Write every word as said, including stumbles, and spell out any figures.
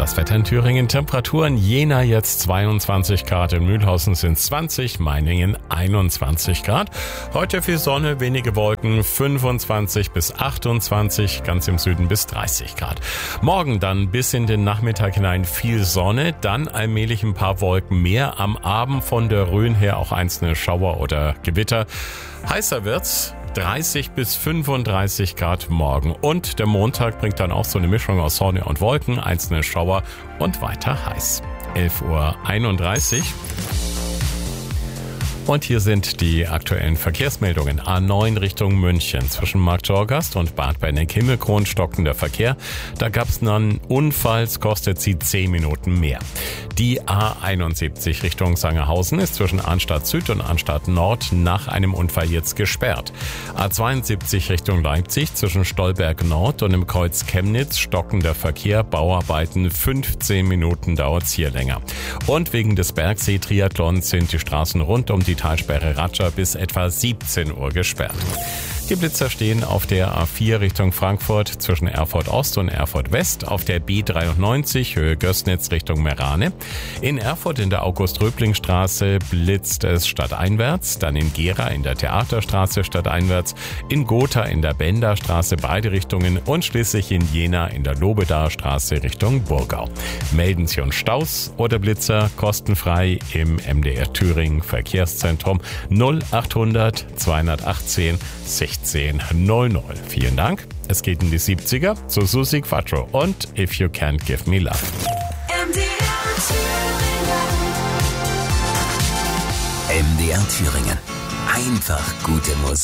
Das Wetter in Thüringen, Temperaturen Jena jetzt zweiundzwanzig Grad, in Mühlhausen sind zwanzig, Meiningen einundzwanzig Grad. Heute viel Sonne, wenige Wolken, fünfundzwanzig bis achtundzwanzig, ganz im Süden bis dreißig Grad. Morgen dann bis in den Nachmittag hinein viel Sonne, dann allmählich ein paar Wolken mehr. Am Abend von der Rhön her auch einzelne Schauer oder Gewitter. Heißer wird's. dreißig bis fünfunddreißig Grad morgen. Und der Montag bringt dann auch so eine Mischung aus Sonne und Wolken, einzelne Schauer und weiter heiß. elf Uhr einunddreißig. Und hier sind die aktuellen Verkehrsmeldungen. A neun Richtung München. Zwischen Markttorgast und Bad Benneck-Himmelkron stockender Verkehr. Da gab es einen Unfall, es kostet sie zehn Minuten mehr. Die A einundsiebzig Richtung Sangerhausen ist zwischen Arnstadt Süd und Arnstadt Nord nach einem Unfall jetzt gesperrt. A zweiundsiebzig Richtung Leipzig zwischen Stolberg Nord und im Kreuz Chemnitz stockender Verkehr. Bauarbeiten, fünfzehn Minuten dauert's hier länger. Und wegen des Bergsee-Triathlons sind die Straßen rund um die Talsperre Ratscha bis etwa siebzehn Uhr gesperrt. Die Blitzer stehen auf der A vier Richtung Frankfurt zwischen Erfurt Ost und Erfurt West, auf der B dreiundneunzig Höhe Gößnitz Richtung Merane. In Erfurt in der August-Röbling-Straße blitzt es stadteinwärts, dann in Gera in der Theaterstraße stadteinwärts, in Gotha in der Benderstraße beide Richtungen und schließlich in Jena in der Lobedaer Straße Richtung Burgau. Melden Sie uns Staus oder Blitzer kostenfrei im M D R Thüringen Verkehrszentrum null achthundert zweihundertachtzehn sechzehn null null. Vielen Dank. Es geht in die siebziger zu Susi Quattro und If You Can't Give Me Love. M D R Thüringen. M D R Thüringen. Einfach gute Musik.